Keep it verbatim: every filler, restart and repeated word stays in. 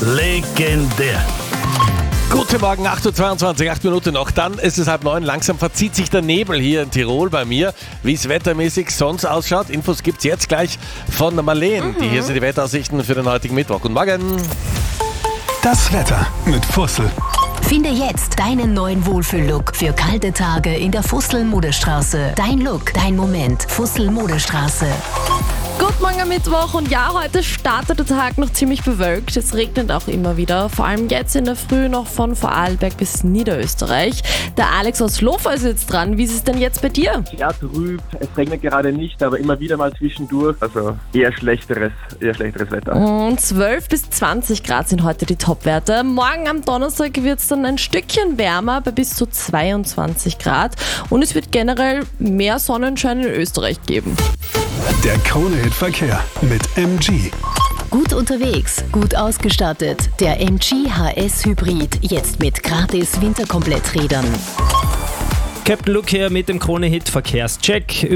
Legendär. Guten Morgen, acht Uhr zweiundzwanzig, acht Minuten noch. Dann ist es halb neun. Langsam verzieht sich der Nebel hier in Tirol bei mir. Wie es wettermäßig sonst ausschaut, Infos gibt es jetzt gleich von Marlene. Mhm. Die hier sind die Wetteraussichten für den heutigen Mittwoch. Guten Morgen. Das Wetter mit Fussel. Finde jetzt deinen neuen Wohlfühl-Look für kalte Tage in der Fussel-Modestraße. Dein Look, dein Moment. Fussel-Modestraße. Guten Morgen am Mittwoch und ja, heute startet der Tag noch ziemlich bewölkt. Es regnet auch immer wieder, vor allem jetzt in der Früh noch von Vorarlberg bis Niederösterreich. Der Alex aus Lofer ist jetzt dran. Wie ist es denn jetzt bei dir? Ja, trüb. Es regnet gerade nicht, aber immer wieder mal zwischendurch. Also eher schlechteres, eher schlechteres Wetter. Und zwölf bis zwanzig Grad sind heute die Topwerte. Morgen am Donnerstag wird es dann ein Stückchen wärmer bei bis zu zweiundzwanzig Grad. Und es wird generell mehr Sonnenschein in Österreich geben. Der Krone-Hit-Verkehr mit M G. Gut unterwegs, gut ausgestattet. Der M G H S Hybrid, jetzt mit gratis Winterkompletträdern. Captain Luke hier mit dem Krone-Hit Verkehrscheck.